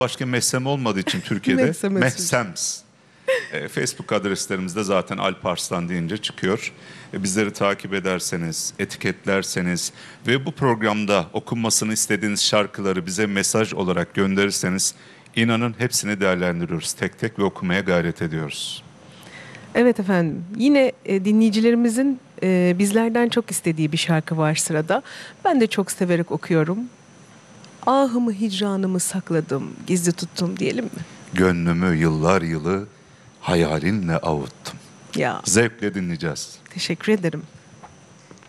Başka Mehsem olmadığı için Türkiye'de Mehsem Mehsems. Facebook adreslerimizde zaten Alp Arslan deyince çıkıyor. Bizleri takip ederseniz, etiketlerseniz ve bu programda okunmasını istediğiniz şarkıları bize mesaj olarak gönderirseniz inanın hepsini değerlendiriyoruz tek tek ve okumaya gayret ediyoruz. Evet efendim. Yine dinleyicilerimizin bizlerden çok istediği bir şarkı var sırada. Ben de çok severek okuyorum. Ahımı hicranımı sakladım, gizli tuttum diyelim mi? Gönlümü yıllar yılı hayalinle avuttum. Ya Zevkle dinleyeceğiz. teşekkür ederim.